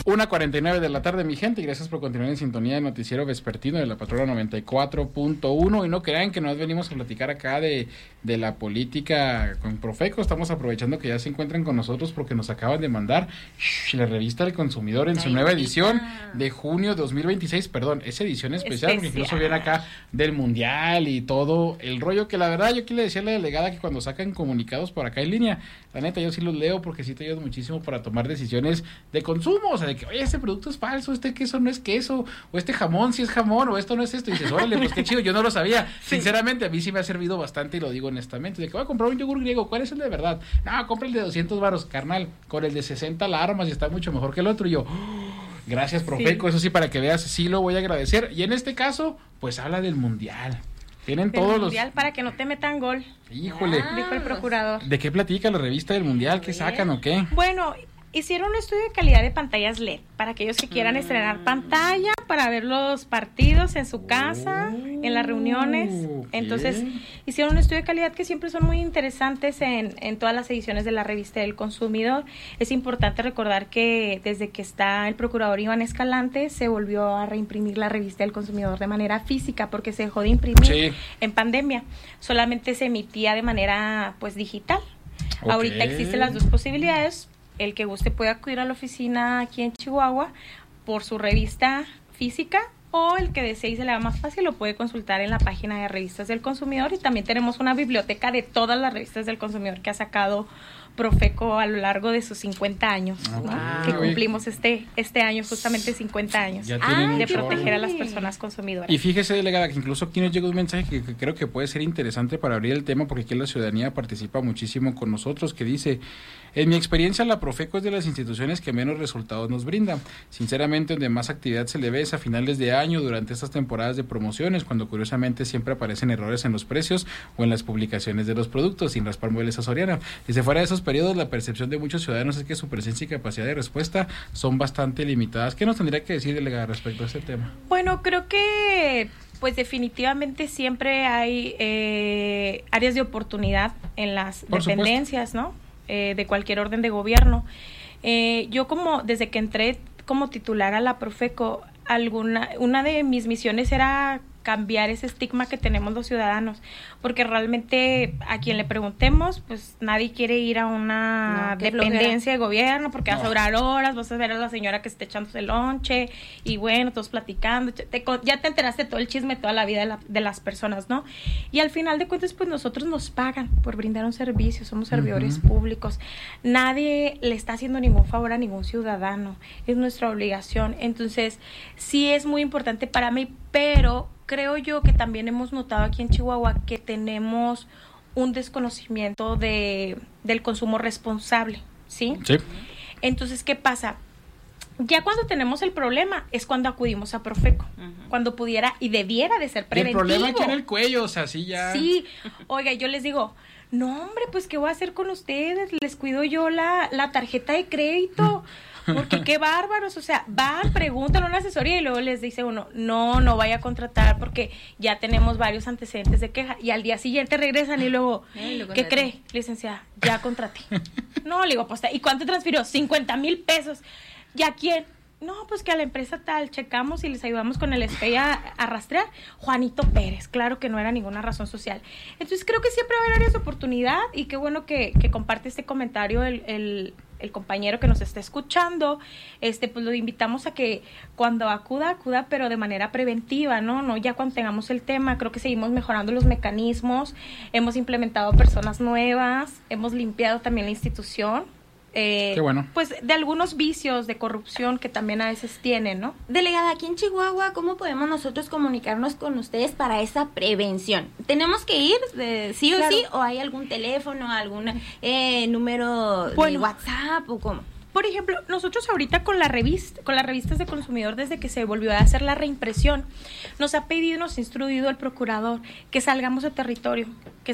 1:49 de la tarde, mi gente, y gracias por continuar en sintonía del noticiero vespertino de la Patrona 94.1. Y no crean que nos venimos a platicar acá de la política con Profeco. Estamos aprovechando que ya se encuentran con nosotros porque nos acaban de mandar la revista del consumidor en su nueva edición de junio 2026. Perdón, es edición especial, porque incluso viene acá del mundial y todo el rollo, que la verdad yo quiero decirle a la delegada que cuando sacan comunicados por acá en línea, la neta yo sí los leo porque sí te ayuda muchísimo para tomar decisiones de consumo. O sea, de que, oye, este producto es falso, este queso no es queso, o este jamón sí es jamón, o esto no es esto, y dices, órale, pues qué chido, yo no lo sabía. Sí. Sinceramente, a mí sí me ha servido bastante, y lo digo honestamente, de que voy a comprar un yogur griego, ¿cuál es el de verdad? No, compra el de 200 varos, carnal, con el de 60 la armas y está mucho mejor que el otro. Y yo, gracias, Profeco, sí. Eso sí, para que veas, sí lo voy a agradecer. Y en este caso, pues habla del mundial. Tienen todos los... mundial para que no te metan gol. Híjole. Dijo el procurador. ¿De qué platica la revista del mundial? ¿Qué sacan o qué? Bueno, hicieron un estudio de calidad de pantallas LED para aquellos que quieran estrenar pantalla para ver los partidos en su casa, en las reuniones. Okay. Entonces, hicieron un estudio de calidad que siempre son muy interesantes en todas las ediciones de la revista del consumidor. Es importante recordar que desde que está el procurador Iván Escalante, se volvió a reimprimir la revista del consumidor de manera física, porque se dejó de imprimir en pandemia. Solamente se emitía de manera, pues, digital. Okay. Ahorita existen las dos posibilidades. El que guste puede acudir a la oficina aquí en Chihuahua por su revista física, o el que desee y se le haga más fácil lo puede consultar en la página de Revistas del Consumidor. Y también tenemos una biblioteca de todas las revistas del consumidor que ha sacado Profeco a lo largo de sus 50 años, ¿no? Que cumplimos este año justamente 50 años de proteger a las personas consumidoras. Y fíjese, delegada, que incluso aquí nos llega un mensaje que creo que puede ser interesante para abrir el tema, porque aquí la ciudadanía participa muchísimo con nosotros, que dice: en mi experiencia, la Profeco es de las instituciones que menos resultados nos brinda. Sinceramente, donde más actividad se le ve es a finales de año, durante estas temporadas de promociones, cuando curiosamente siempre aparecen errores en los precios o en las publicaciones de los productos, sin raspar muebles a Soriana. Dice, fuera de esos periodos, la percepción de muchos ciudadanos es que su presencia y capacidad de respuesta son bastante limitadas. ¿Qué nos tendría que decir, delegada, respecto a este tema? Bueno, creo que pues definitivamente siempre hay áreas de oportunidad en las dependencias, ¿no? De cualquier orden de gobierno. Yo desde que entré como titular a la Profeco, una de mis misiones era cambiar ese estigma que tenemos los ciudadanos, porque realmente a quien le preguntemos, pues nadie quiere ir a una dependencia de gobierno, porque vas a durar horas, vas a ver a la señora que está echándose el lonche, y bueno, todos platicando, ya te enteraste todo el chisme, toda la vida de las personas, ¿no? Y al final de cuentas, pues nosotros nos pagan por brindar un servicio, somos servidores públicos, nadie le está haciendo ningún favor a ningún ciudadano, es nuestra obligación. Entonces sí es muy importante para mí, pero creo yo que también hemos notado aquí en Chihuahua que tenemos un desconocimiento del consumo responsable, ¿sí? Sí. Entonces, ¿qué pasa? Ya cuando tenemos el problema es cuando acudimos a Profeco, cuando pudiera y debiera de ser preventivo. El problema aquí en el cuello, o sea, sí ya... Sí, oiga, yo les digo, no hombre, pues ¿qué voy a hacer con ustedes? Les cuido yo la tarjeta de crédito. Porque qué bárbaros, o sea, van, preguntan una asesoría y luego les dice uno, no vaya a contratar porque ya tenemos varios antecedentes de queja, y al día siguiente regresan y luego ¿qué cree, licenciada? Ya contraté. No, le digo, pues, ¿y cuánto transfirió? 50,000 pesos. ¿Y a quién? No, pues que a la empresa tal, checamos y les ayudamos con el SPEI a rastrear. Juanito Pérez, claro que no era ninguna razón social. Entonces creo que siempre va a haber áreas de oportunidad, y qué bueno que comparte este comentario el compañero que nos está escuchando. Pues lo invitamos a que cuando acuda, pero de manera preventiva, ¿no? Ya cuando tengamos el tema. Creo que seguimos mejorando los mecanismos, hemos implementado personas nuevas, hemos limpiado también la institución. Qué bueno. Pues de algunos vicios de corrupción que también a veces tienen, ¿no? Delegada, aquí en Chihuahua, ¿cómo podemos nosotros comunicarnos con ustedes para esa prevención? ¿Tenemos que ir sí o sí, o hay algún teléfono, algún número de WhatsApp o cómo? Por ejemplo, nosotros ahorita con las revistas de consumidor, desde que se volvió a hacer la reimpresión, nos ha instruido el procurador que salgamos a territorio,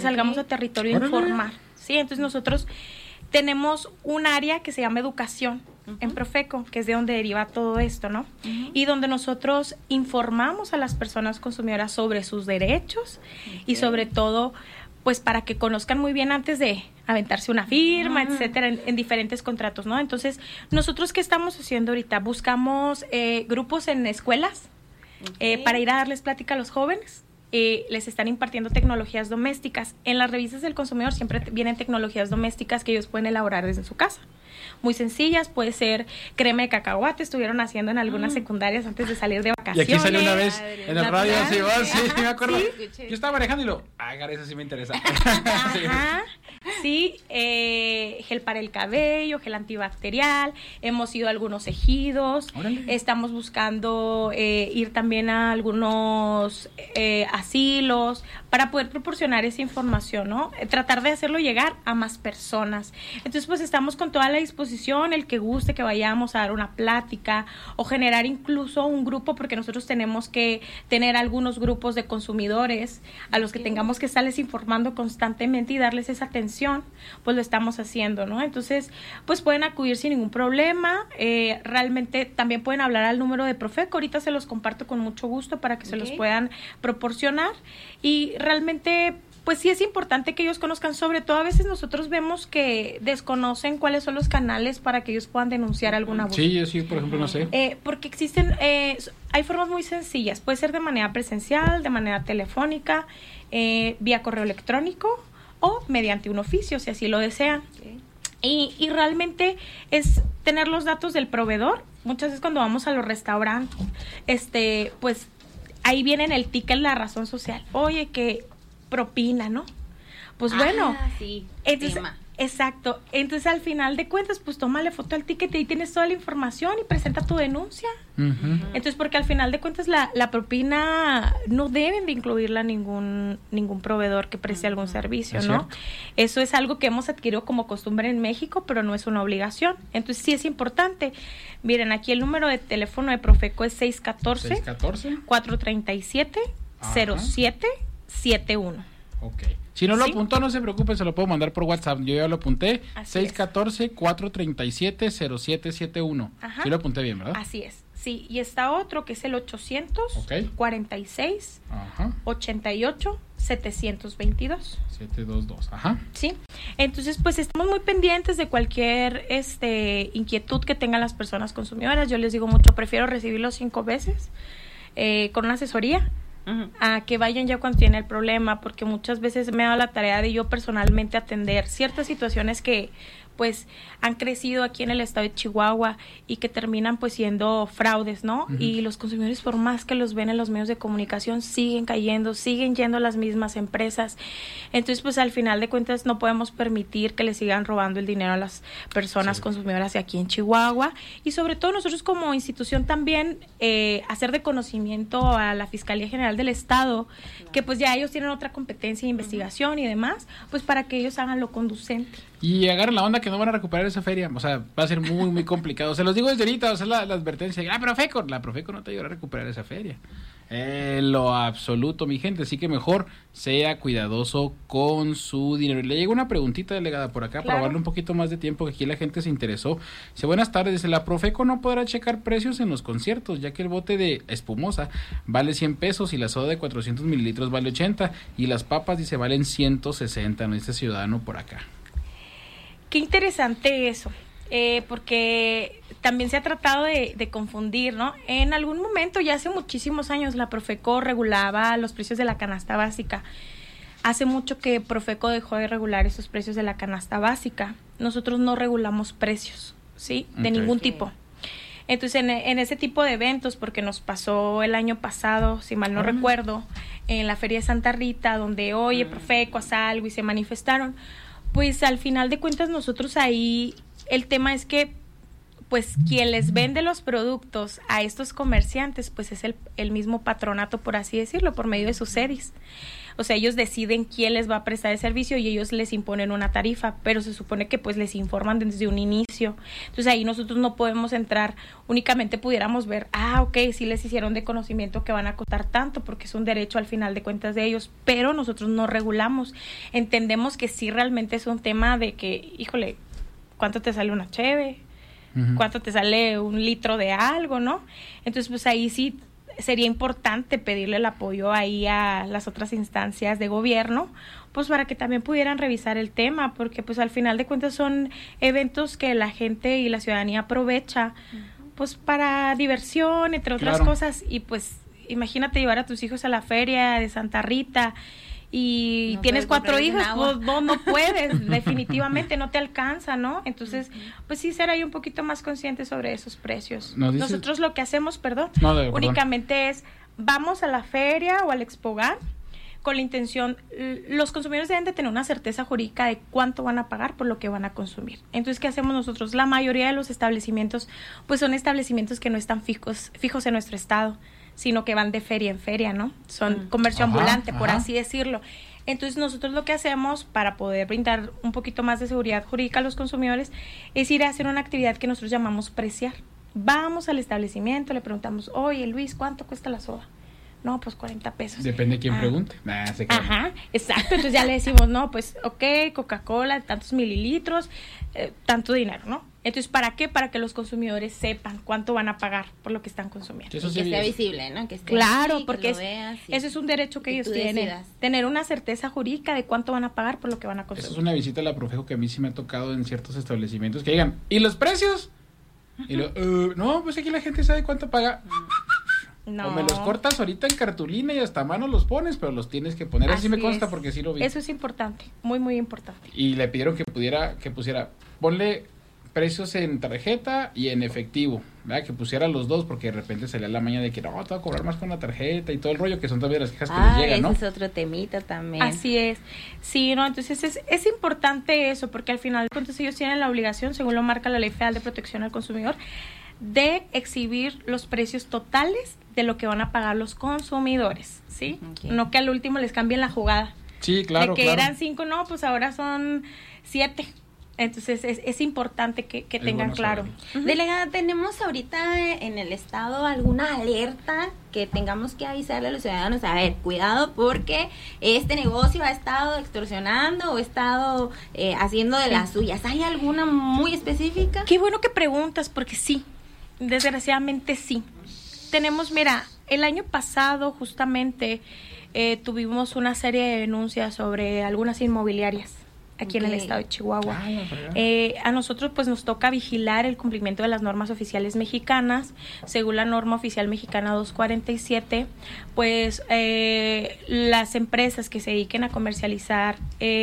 a informar, ¿sí? Entonces nosotros tenemos un área que se llama educación en Profeco, que es de donde deriva todo esto, ¿no? Y donde nosotros informamos a las personas consumidoras sobre sus derechos y sobre todo pues para que conozcan muy bien antes de aventarse una firma, etcétera, en diferentes contratos, ¿no? Entonces, nosotros, ¿qué estamos haciendo ahorita? Buscamos grupos en escuelas para ir a darles plática a los jóvenes. Les están impartiendo tecnologías domésticas. En las revistas del consumidor siempre vienen tecnologías domésticas que ellos pueden elaborar desde su casa. Muy sencillas, puede ser crema de cacahuate, estuvieron haciendo en algunas secundarias antes de salir de vacaciones. Y aquí salió una vez en el radio, sí, me acuerdo. ¿Sí? Yo estaba manejando y eso sí me interesa. Sí, gel para el cabello, gel antibacterial, hemos ido a algunos ejidos. Órale. Estamos buscando ir también a algunos asilos para poder proporcionar esa información, ¿no? Tratar de hacerlo llegar a más personas. Entonces, pues estamos con toda la disposición, el que guste que vayamos a dar una plática o generar incluso un grupo, porque nosotros tenemos que tener algunos grupos de consumidores a los que tengamos que estarles informando constantemente y darles esa atención, pues lo estamos haciendo, ¿no? Entonces, pues pueden acudir sin ningún problema. Realmente también pueden hablar al número de Profeco, ahorita se los comparto con mucho gusto para que se los puedan proporcionar, y realmente pues sí es importante que ellos conozcan. Sobre todo a veces nosotros vemos que desconocen cuáles son los canales para que ellos puedan denunciar algún abuso. Sí, yo sí, por ejemplo, no sé. Porque existen, hay formas muy sencillas, puede ser de manera presencial, de manera telefónica, vía correo electrónico o mediante un oficio, si así lo desean. Y realmente es tener los datos del proveedor. Muchas veces cuando vamos a los restaurantes, pues ahí viene en el ticket la razón social. Oye, que propina, ¿no? Pues bueno. Sí, entonces, exacto. Entonces, al final de cuentas, pues tómale foto al ticket y tienes toda la información y presenta tu denuncia. Entonces, porque al final de cuentas la propina no deben de incluirla ningún proveedor que preste algún servicio, ¿no? Eso es algo que hemos adquirido como costumbre en México, pero no es una obligación. Entonces, sí es importante. Miren, aquí el número de teléfono de Profeco es 614-437-0771. Ok. Si no lo apuntó, no se preocupe, se lo puedo mandar por WhatsApp. Yo ya lo apunté. 614-437-0771. Sí lo apunté bien, ¿verdad? Así es. Sí, y está otro que es el 846 88 722. 722, ajá. Sí. Entonces, pues estamos muy pendientes de cualquier inquietud que tengan las personas consumidoras. Yo les digo mucho, prefiero recibirlo 5 veces con una asesoría a que vayan ya cuando tienen el problema, porque muchas veces me he dado la tarea de yo personalmente atender ciertas situaciones que pues han crecido aquí en el estado de Chihuahua y que terminan pues siendo fraudes, ¿no? Y los consumidores, por más que los ven en los medios de comunicación, siguen cayendo, siguen yendo a las mismas empresas. Entonces, pues al final de cuentas no podemos permitir que le sigan robando el dinero a las personas consumidoras de aquí en Chihuahua, y sobre todo nosotros como institución también hacer de conocimiento a la Fiscalía General del Estado, que pues ya ellos tienen otra competencia de investigación y demás, pues para que ellos hagan lo conducente. Y agarren la onda que no van a recuperar esa feria. O sea, va a ser muy, muy complicado. Se los digo desde ahorita, o sea, la advertencia. La Profeco no te ayudará a recuperar esa feria. Lo absoluto, mi gente. Así que mejor sea cuidadoso con su dinero. Le llega una preguntita, delegada, por acá, para darle un poquito más de tiempo, que aquí la gente se interesó. Dice, buenas tardes. Dice, la Profeco no podrá checar precios en los conciertos, ya que el bote de espumosa vale 100 pesos y la soda de 400 mililitros vale 80. Y las papas, dice, valen 160. No, este ciudadano por acá. Qué interesante eso, porque también se ha tratado de confundir, ¿no? En algún momento, ya hace muchísimos años, la Profeco regulaba los precios de la canasta básica. Hace mucho que Profeco dejó de regular esos precios de la canasta básica. Nosotros no regulamos precios, ¿sí? De ningún tipo. Entonces, en ese tipo de eventos, porque nos pasó el año pasado, si mal no recuerdo, en la Feria de Santa Rita, donde, oye, Profeco, haz algo, y se manifestaron, pues al final de cuentas nosotros ahí, el tema es que pues quien les vende los productos a estos comerciantes, pues es el mismo patronato, por así decirlo, por medio de sus sedis. O sea, ellos deciden quién les va a prestar el servicio y ellos les imponen una tarifa, pero se supone que pues les informan desde un inicio. Entonces ahí nosotros no podemos entrar, únicamente pudiéramos ver, ok, sí les hicieron de conocimiento que van a costar tanto, porque es un derecho al final de cuentas de ellos, pero nosotros no regulamos. Entendemos que sí realmente es un tema de que, híjole, ¿cuánto te sale una cheve? ¿Cuánto te sale un litro de algo, no? Entonces pues ahí sí sería importante pedirle el apoyo ahí a las otras instancias de gobierno, pues para que también pudieran revisar el tema, porque pues al final de cuentas son eventos que la gente y la ciudadanía aprovecha, pues para diversión, entre otras cosas, y pues imagínate llevar a tus hijos a la feria de Santa Rita y no tienes 4 hijos, pues vos no puedes, definitivamente no te alcanza, ¿no? Entonces, pues sí ser ahí un poquito más conscientes sobre esos precios. Nosotros lo que hacemos, únicamente es, vamos a la feria o al Expogar con la intención, los consumidores deben de tener una certeza jurídica de cuánto van a pagar por lo que van a consumir. Entonces, ¿qué hacemos nosotros? La mayoría de los establecimientos, pues son establecimientos que no están fijos en nuestro estado, sino que van de feria en feria, ¿no? Son comercio ambulante, por así decirlo. Entonces, nosotros lo que hacemos para poder brindar un poquito más de seguridad jurídica a los consumidores es ir a hacer una actividad que nosotros llamamos preciar. Vamos al establecimiento, le preguntamos, oye, Luis, ¿cuánto cuesta la soda? No, pues 40 pesos. Depende de quién pregunte. Exacto. Entonces ya le decimos, no, pues, Coca-Cola, tantos mililitros, tanto dinero, ¿no? Entonces, ¿para qué? Para que los consumidores sepan cuánto van a pagar por lo que están consumiendo. Eso sí, que sea visible, ¿no? Que esté claro, ahí, porque eso es un derecho que ellos tienen. Tener una certeza jurídica de cuánto van a pagar por lo que van a consumir. Eso es una visita a la Profeco que a mí sí me ha tocado en ciertos establecimientos que digan, ¿y los precios? Y no, pues aquí la gente sabe cuánto paga. No. O me los cortas ahorita en cartulina y hasta a mano los pones, pero los tienes que poner. Así me consta porque sí lo vi. Eso es importante, muy, muy importante. Y le pidieron que pusiera, ponle precios en tarjeta y en efectivo, ¿verdad? Que pusiera los dos porque de repente salía la maña de que no, te voy a cobrar más con la tarjeta y todo el rollo, que son todavía las quejas que les llegan, ¿no? Ese es otro temita también. Así es. Sí, ¿no? Entonces es importante eso porque al final de cuentas ellos tienen la obligación, según lo marca la Ley Federal de Protección al Consumidor, de exhibir los precios totales de lo que van a pagar los consumidores, ¿sí? Okay. No que al último les cambien la jugada. Sí, claro, de que eran 5, no, pues ahora son 7. Entonces es importante que tengan claro. Delegada, ¿tenemos ahorita en el estado alguna alerta que tengamos que avisarle a los ciudadanos? A ver, cuidado porque este negocio ha estado extorsionando o ha estado haciendo de las suyas. ¿Hay alguna muy específica? Qué bueno que preguntas porque sí, desgraciadamente sí. Tenemos, mira, el año pasado justamente tuvimos una serie de denuncias sobre algunas inmobiliarias aquí en el estado de Chihuahua. A nosotros pues nos toca vigilar el cumplimiento de las normas oficiales mexicanas. Según la norma oficial mexicana 247, pues las empresas que se dediquen a comercializar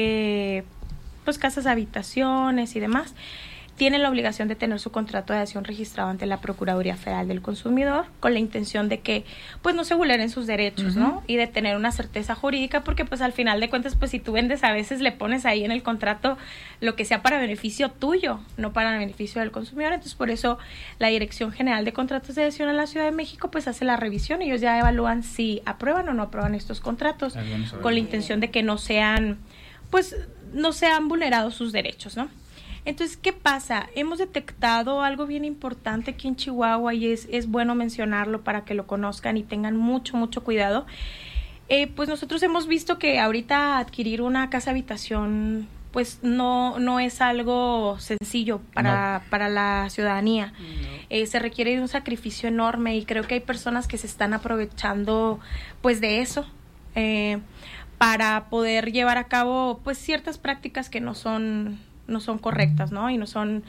pues casas, habitaciones y demás, tienen la obligación de tener su contrato de adhesión registrado ante la Procuraduría Federal del Consumidor con la intención de que pues no se vulneren sus derechos, ¿no? Y de tener una certeza jurídica porque pues al final de cuentas pues si tú vendes a veces le pones ahí en el contrato lo que sea para beneficio tuyo, no para beneficio del consumidor. Entonces por eso la Dirección General de Contratos de Adhesión en la Ciudad de México pues hace la revisión y ellos ya evalúan si aprueban o no aprueban estos contratos con la intención de que no sean vulnerados sus derechos, ¿no? Entonces, ¿qué pasa? Hemos detectado algo bien importante aquí en Chihuahua y es bueno mencionarlo para que lo conozcan y tengan mucho, mucho cuidado. Pues nosotros hemos visto que ahorita adquirir una casa habitación pues no es algo sencillo para la ciudadanía. No. Se requiere de un sacrificio enorme y creo que hay personas que se están aprovechando pues de eso para poder llevar a cabo pues ciertas prácticas que no son correctas, ¿no? Y no son,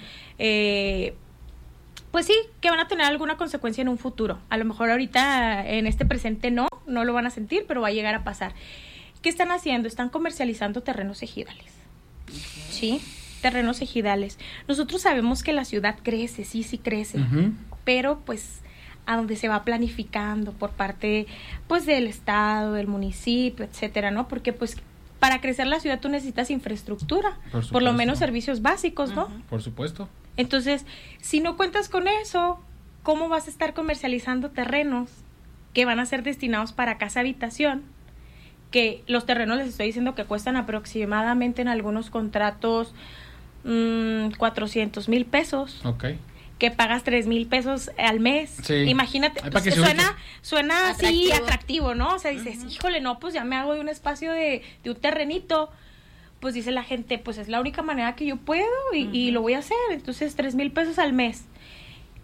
pues sí, que van a tener alguna consecuencia en un futuro. A lo mejor ahorita, en este presente no lo van a sentir, pero va a llegar a pasar. ¿Qué están haciendo? Están comercializando terrenos ejidales. ¿Sí? Terrenos ejidales. Nosotros sabemos que la ciudad crece, sí crece, pero pues a donde se va planificando por parte, pues, del estado, del municipio, etcétera, ¿no? Porque, pues, para crecer la ciudad tú necesitas infraestructura, por lo menos servicios básicos, ¿no? Por supuesto. Entonces, si no cuentas con eso, ¿cómo vas a estar comercializando terrenos que van a ser destinados para casa-habitación? Que los terrenos les estoy diciendo que cuestan aproximadamente en algunos contratos 400,000 pesos. Okay. Que pagas 3,000 pesos al mes. Sí. Imagínate, pues, suena así atractivo, ¿no? O sea, dices, híjole, no, pues ya me hago de un espacio de un terrenito. Pues dice la gente, pues es la única manera que yo puedo y lo voy a hacer. Entonces, 3,000 pesos al mes.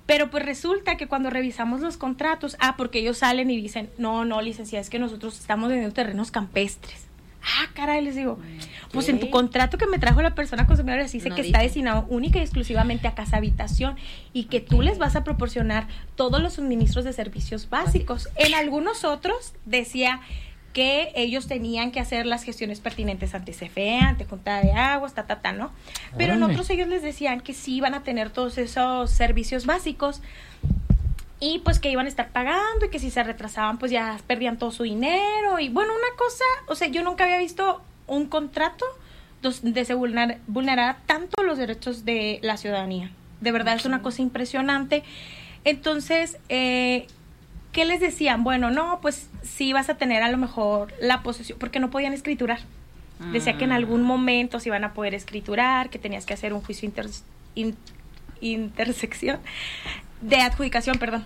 Pero pues resulta que cuando revisamos los contratos, porque ellos salen y dicen, no, licenciada, es que nosotros estamos vendiendo terrenos campestres. Caray, les digo, pues en tu contrato que me trajo la persona consumidora dice que está destinado única y exclusivamente a casa habitación y que tú les vas a proporcionar todos los suministros de servicios básicos. En algunos otros decía que ellos tenían que hacer las gestiones pertinentes ante CFE, ante Junta de Aguas, ¿no? Pero en otros ellos les decían que sí iban a tener todos esos servicios básicos y pues que iban a estar pagando y que si se retrasaban pues ya perdían todo su dinero y bueno, una cosa, o sea, yo nunca había visto un contrato donde se vulnerara tanto los derechos de la ciudadanía. De verdad es una cosa impresionante. Entonces, ¿qué les decían? Bueno, no, pues sí vas a tener a lo mejor la posesión, porque no podían escriturar. Decía que en algún momento se iban a poder escriturar, que tenías que hacer un juicio intersección de adjudicación, perdón.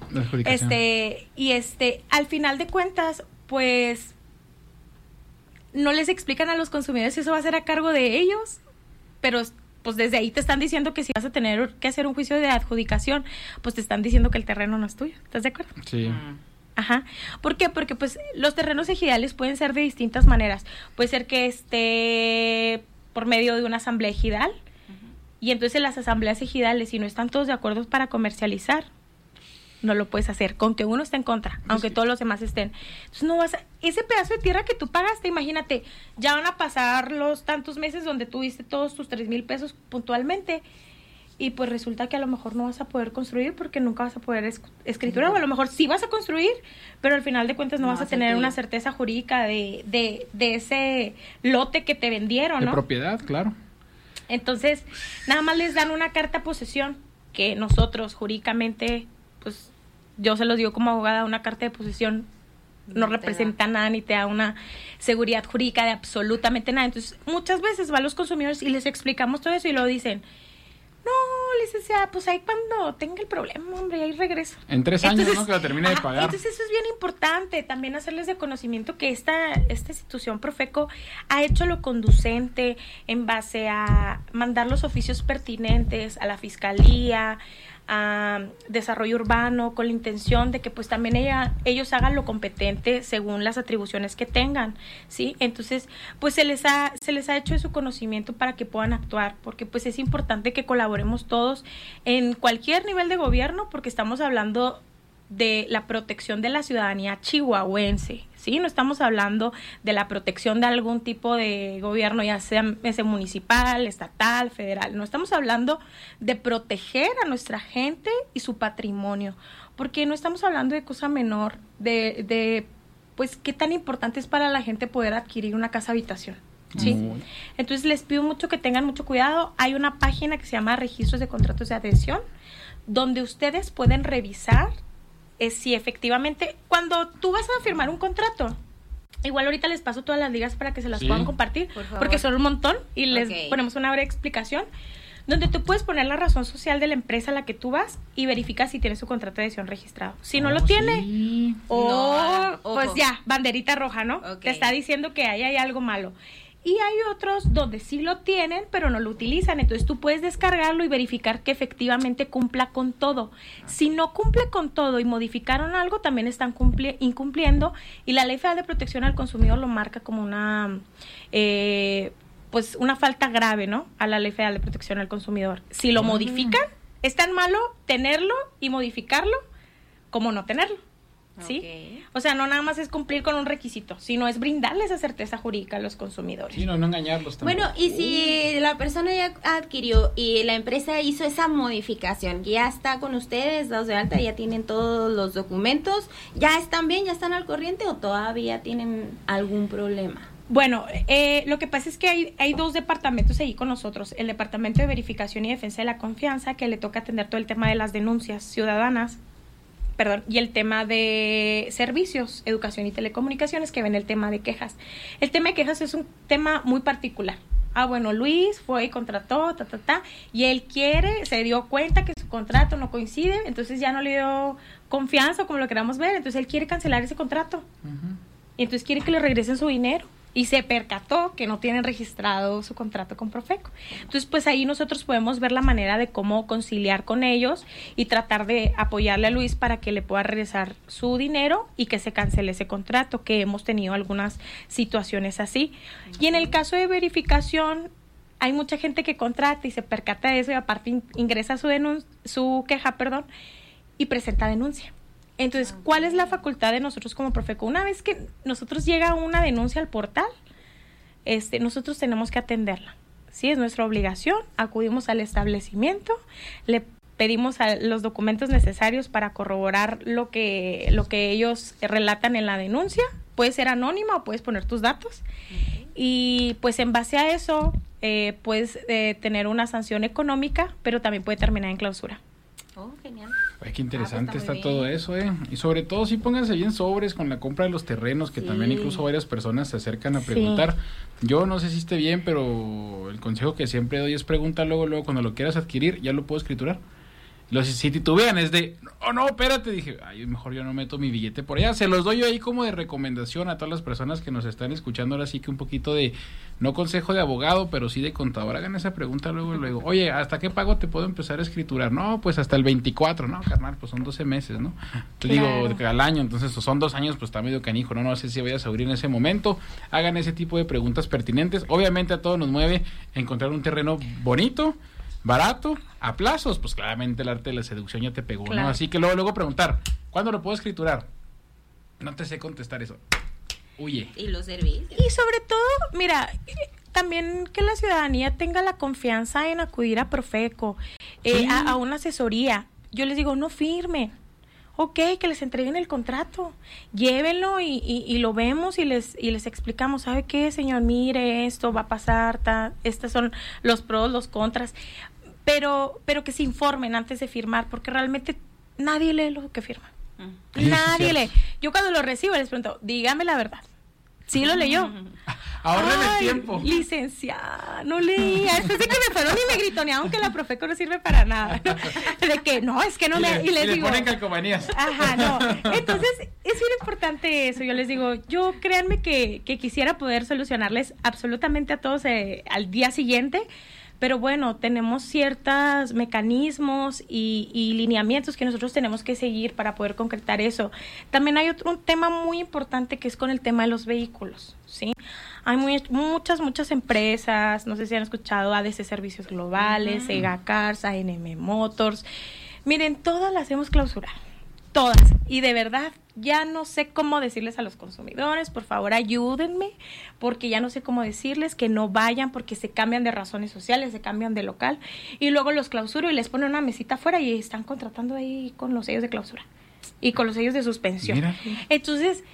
Al final de cuentas, pues no les explican a los consumidores si eso va a ser a cargo de ellos, pero pues desde ahí te están diciendo que si vas a tener que hacer un juicio de adjudicación, pues te están diciendo que el terreno no es tuyo. ¿Estás de acuerdo? Sí. Ajá. ¿Por qué? Porque pues los terrenos ejidales pueden ser de distintas maneras. Puede ser que esté por medio de una asamblea ejidal, y entonces las asambleas ejidales, si no están todos de acuerdo para comercializar, no lo puedes hacer, con que uno esté en contra, aunque todos los demás estén. Entonces no vas a, ese pedazo de tierra que tú pagaste, imagínate, ya van a pasar los tantos meses donde tuviste todos tus 3,000 pesos puntualmente, y pues resulta que a lo mejor no vas a poder construir porque nunca vas a poder escriturar, o a lo mejor sí vas a construir, pero al final de cuentas no vas a tener una certeza jurídica de ese lote que te vendieron, ¿no? De propiedad, claro. Entonces, nada más les dan una carta de posesión que nosotros jurídicamente, pues yo se los digo como abogada, una carta de posesión no representa nada ni te da una seguridad jurídica de absolutamente nada. Entonces, muchas veces van los consumidores y les explicamos todo eso y lo dicen, no, licenciada, pues ahí cuando tenga el problema, hombre, ahí regreso. En 3 años, entonces, ¿no? Que la termine de pagar. Entonces eso es bien importante, también hacerles de conocimiento que esta institución Profeco ha hecho lo conducente en base a mandar los oficios pertinentes a la Fiscalía, a Desarrollo Urbano, con la intención de que pues también ellos hagan lo competente según las atribuciones que tengan, ¿sí? Entonces, pues se les ha hecho de su conocimiento para que puedan actuar, porque pues es importante que colaboremos todos en cualquier nivel de gobierno, porque estamos hablando de la protección de la ciudadanía chihuahuense, ¿sí? No estamos hablando de la protección de algún tipo de gobierno, ya sea ese municipal, estatal, federal. No estamos hablando de proteger a nuestra gente y su patrimonio, porque no estamos hablando de cosa menor, de pues qué tan importante es para la gente poder adquirir una casa habitación, ¿sí? Entonces les pido mucho que tengan mucho cuidado. Hay una página que se llama Registros de Contratos de Adhesión, donde ustedes pueden revisar si efectivamente, cuando tú vas a firmar un contrato, igual ahorita les paso todas las ligas para que se las puedan compartir, porque son un montón y les ponemos una breve explicación, donde tú puedes poner la razón social de la empresa a la que tú vas y verificas si tiene su contrato de adhesión registrado. Si no lo tiene, pues ya, banderita roja, ¿no? Te está diciendo que ahí hay algo malo. Y hay otros donde sí lo tienen, pero no lo utilizan. Entonces tú puedes descargarlo y verificar que efectivamente cumpla con todo. Si no cumple con todo y modificaron algo, también están incumpliendo. Y la Ley Federal de Protección al Consumidor lo marca como una una falta grave, ¿no? A la Ley Federal de Protección al Consumidor. Si lo modifican, es tan malo tenerlo y modificarlo como no tenerlo. ¿Sí? O sea, no nada más es cumplir con un requisito, sino es brindarles esa certeza jurídica a los consumidores. Sí, no engañarlos tampoco. Bueno, y si la persona ya adquirió y la empresa hizo esa modificación, ya está con ustedes, dados de alta, ya tienen todos los documentos, ¿ya están bien, ya están al corriente o todavía tienen algún problema? Bueno, lo que pasa es que hay 2 departamentos ahí con nosotros, el Departamento de Verificación y Defensa de la Confianza, que le toca atender todo el tema de las denuncias ciudadanas, y el tema de servicios, educación y telecomunicaciones, que ven el tema de quejas. El tema de quejas es un tema muy particular. Bueno, Luis fue y contrató, y él se dio cuenta que su contrato no coincide, entonces ya no le dio confianza, como lo queramos ver, entonces él quiere cancelar ese contrato. Y entonces quiere que le regresen su dinero. y se percató que no tienen registrado su contrato con Profeco. Entonces, pues ahí nosotros podemos ver la manera de cómo conciliar con ellos y tratar de apoyarle a Luis para que le pueda regresar su dinero y que se cancele ese contrato, que hemos tenido algunas situaciones así. Y en el caso de verificación, hay mucha gente que contrata y se percata de eso y aparte ingresa su queja, y presenta denuncia. Entonces, ¿cuál es la facultad de nosotros como Profeco? Una vez que nosotros llega una denuncia al portal, nosotros tenemos que atenderla. Sí, es nuestra obligación. Acudimos al establecimiento, le pedimos los documentos necesarios para corroborar lo que ellos relatan en la denuncia. Puede ser anónima o puedes poner tus datos. Y pues en base a eso puedes tener una sanción económica, pero también puede terminar en clausura. Oh, genial. Ay, qué interesante está todo eso, Y sobre todo, sí, pónganse bien sobres con la compra de los terrenos, que también incluso varias personas se acercan a preguntar. Yo no sé si esté bien, pero el consejo que siempre doy es pregunta luego cuando lo quieras adquirir, ya lo puedo escriturar. Si titubean es de, no, espérate, dije, ay, mejor yo no meto mi billete por allá. Se los doy yo ahí como de recomendación a todas las personas que nos están escuchando. Ahora sí que un poquito de, no consejo de abogado, pero sí de contador. Hagan esa pregunta luego. Oye, ¿hasta qué pago te puedo empezar a escriturar? No, pues hasta el 24. No, carnal, pues son 12 meses, ¿no? Te digo, al año, entonces son 2 años, pues está medio canijo. No sé si vayas a abrir en ese momento. Hagan ese tipo de preguntas pertinentes. Obviamente a todos nos mueve encontrar un terreno bonito, barato, a plazos, pues claramente el arte de la seducción ya te pegó, ¿no? Así que luego preguntar, ¿cuándo lo puedo escriturar? No te sé contestar eso. Huye. Y los servicios. Y sobre todo, mira, también que la ciudadanía tenga la confianza en acudir a Profeco, a una asesoría. Yo les digo, no firmen. Ok, que les entreguen el contrato, llévenlo y lo vemos y les explicamos, ¿sabe qué, señor? Mire, esto va a pasar, estos son los pros, los contras, pero que se informen antes de firmar, porque realmente nadie lee lo que firma. Nadie lee. Yo cuando lo recibo les pregunto, dígame la verdad. ¿Sí lo leyó? Ahorren el tiempo. Licenciada, no leía. Después de que me fueron y me gritonearon que la Profeco no sirve para nada. De que no, es que no me... Y les digo... ponen calcomanías. Ajá, no. Entonces, es bien importante eso. Yo les digo, yo créanme que quisiera poder solucionarles absolutamente a todos al día siguiente, pero bueno, tenemos ciertos mecanismos y lineamientos que nosotros tenemos que seguir para poder concretar eso. También hay un tema muy importante que es con el tema de los vehículos, ¿sí? Hay muchas empresas, no sé si han escuchado, ADC Servicios Globales, Ega Cars, A&M Motors. Miren, todas las hemos clausurado, todas. Y de verdad, ya no sé cómo decirles a los consumidores, por favor ayúdenme, porque ya no sé cómo decirles que no vayan porque se cambian de razones sociales, se cambian de local, y luego los clausuro y les ponen una mesita afuera y están contratando ahí con los sellos de clausura y con los sellos de suspensión. Mira. Entonces,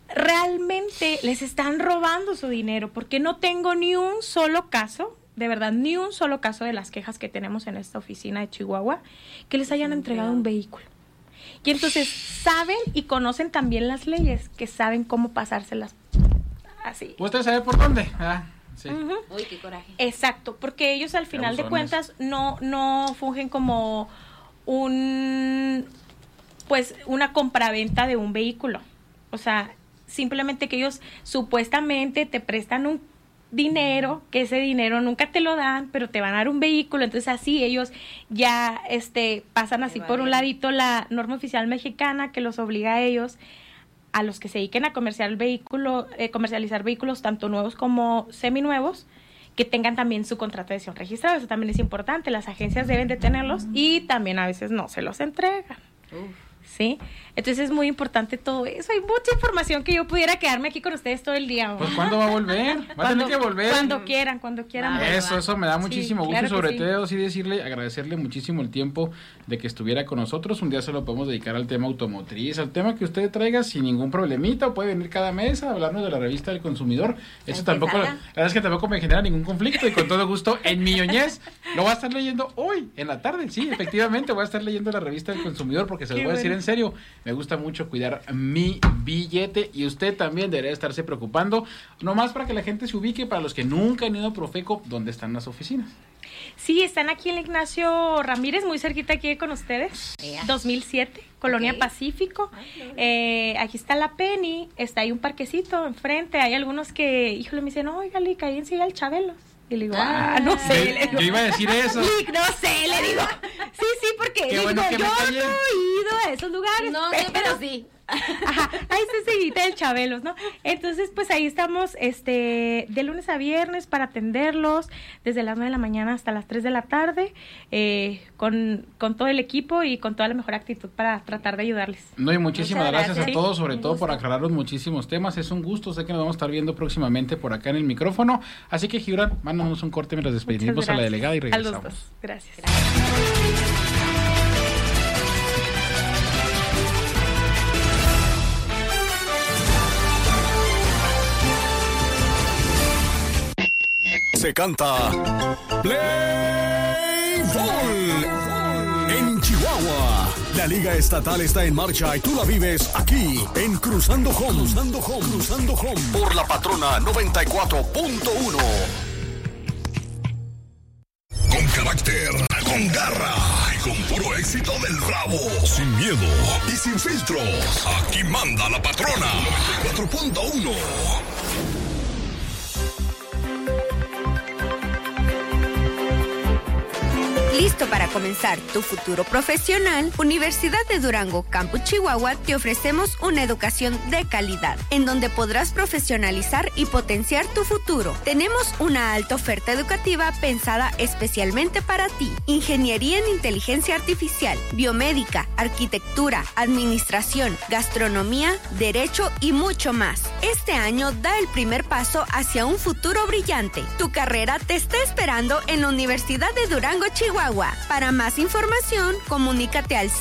realmente les están robando su dinero, porque no tengo ni un solo caso, de verdad, ni un solo caso de las quejas que tenemos en esta oficina de Chihuahua, que les hayan entregado un vehículo. Y entonces saben y conocen también las leyes, que saben cómo pasárselas así. ¿Usted sabe por dónde? Sí. Uy, qué coraje. Exacto, porque ellos al final de cuentas no fungen como una compraventa de un vehículo. O sea, simplemente que ellos supuestamente te prestan un dinero, que ese dinero nunca te lo dan, pero te van a dar un vehículo. Entonces así ellos ya pasan así por un ladito la norma oficial mexicana que los obliga a ellos, a los que se dediquen a comercializar vehículos tanto nuevos como seminuevos, que tengan también su contrato de adhesión registrado. Eso también es importante, las agencias deben de tenerlos y también a veces no se los entregan. ¿Sí? Entonces es muy importante todo eso. Hay mucha información que yo pudiera quedarme aquí con ustedes todo el día. Pues ¿cuándo va a volver? Va a tener que volver. Cuando quieran. Eso me da muchísimo gusto, sobre todo sí agradecerle muchísimo el tiempo de que estuviera con nosotros. Un día se lo podemos dedicar al tema automotriz, al tema que usted traiga sin ningún problemita. Puede venir cada mes a hablarnos de la revista del consumidor. Eso tampoco, la verdad es que tampoco me genera ningún conflicto, y con todo gusto en mi ñoñez lo voy a estar leyendo hoy en la tarde. Sí, efectivamente voy a estar leyendo la revista del consumidor, porque se los voy a decir decir en serio, me gusta mucho cuidar mi billete y usted también debería estarse preocupando, nomás para que la gente se ubique, para los que nunca han ido a Profeco, ¿dónde están las oficinas? Sí, están aquí en Ignacio Ramírez, muy cerquita aquí con ustedes, 2007, Colonia Pacífico. Aquí está la Penny, está ahí un parquecito enfrente, hay algunos que, híjole, me dicen, oígale, cállense al Chabelo. Y le digo, no sé. Yo iba a decir eso. No sé, le digo. Sí, porque digo, bueno yo no he ido a esos lugares. No, pero sí. Ajá, ahí está seguidita del Chabelos, ¿no? Entonces, pues ahí estamos de lunes a viernes para atenderlos desde las 9 de la mañana hasta las 3 de la tarde con todo el equipo y con toda la mejor actitud para tratar de ayudarles. No, y muchísimas gracias a todos, sobre todo por aclararnos muchísimos temas. Es un gusto, sé que nos vamos a estar viendo próximamente por acá en el micrófono. Así que, Gibran, mándanos un corte mientras despedimos a la delegada y regresamos. A los dos. Gracias. Se canta Play Ball en Chihuahua. La Liga Estatal está en marcha y tú la vives aquí en Cruzando Home. Cruzando Home por la Patrona 94.1. Con carácter, con garra y con puro éxito del Bravo. Sin miedo y sin filtros. Aquí manda la Patrona 94.1. ¿Listo para comenzar tu futuro profesional? Universidad de Durango, Campus Chihuahua, te ofrecemos una educación de calidad, en donde podrás profesionalizar y potenciar tu futuro. Tenemos una alta oferta educativa pensada especialmente para ti. Ingeniería en Inteligencia Artificial, Biomédica, Arquitectura, Administración, Gastronomía, Derecho y mucho más. Este año da el primer paso hacia un futuro brillante. Tu carrera te está esperando en la Universidad de Durango, Chihuahua. Para más información, comunícate al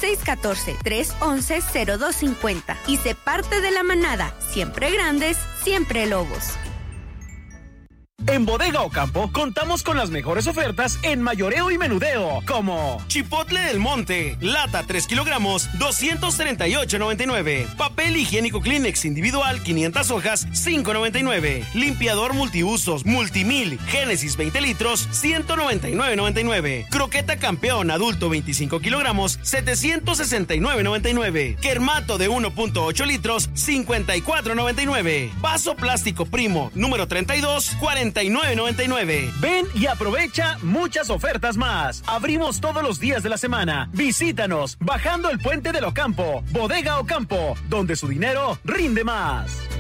614-311-0250 y sé parte de la manada. Siempre grandes, siempre lobos. En Bodega Ocampo contamos con las mejores ofertas en mayoreo y menudeo, como Chipotle del Monte, lata 3 kilogramos, 238.99. Papel higiénico Kleenex individual, 500 hojas, 5.99. Limpiador multiusos, Multimil, Génesis 20 litros, 199.99. Croqueta Campeón adulto 25 kilogramos, 769.99. Kermato de 1.8 litros, 54.99. Vaso plástico Primo, número 32, 49.99. Ven y aprovecha muchas ofertas más. Abrimos todos los días de la semana. Visítanos bajando el puente del Ocampo. Bodega Ocampo, donde su dinero rinde más.